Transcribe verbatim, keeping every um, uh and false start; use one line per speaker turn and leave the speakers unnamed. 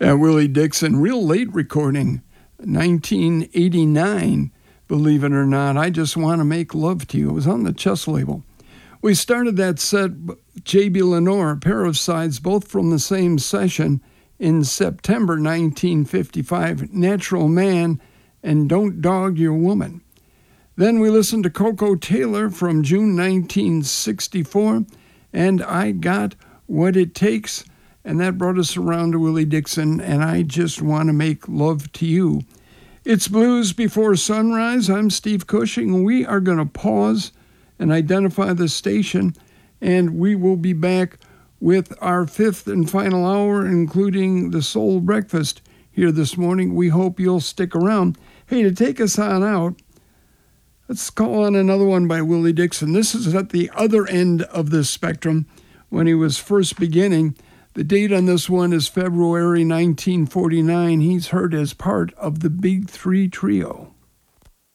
Uh, Willie Dixon, real late recording, nineteen eighty-nine, believe it or not. I Just Want to Make Love to You. It was on the Chess label. We started that set, J B. Lenore, a pair of sides, both from the same session in September nineteen fifty-five, Natural Man and Don't Dog Your Woman. Then we listened to Coco Taylor from June nineteen sixty-four, and I Got What It Takes, and that brought us around to Willie Dixon, and I Just Want to Make Love to You. It's Blues Before Sunrise. I'm Steve Cushing. We are going to pause and identify the station, and we will be back with our fifth and final hour, including the Soul Breakfast here this morning. We hope you'll stick around. Hey, to take us on out, let's call on another one by Willie Dixon. This is at the other end of the spectrum when he was first beginning. The date on this one is February nineteen forty-nine. He's heard as part of the Big Three Trio.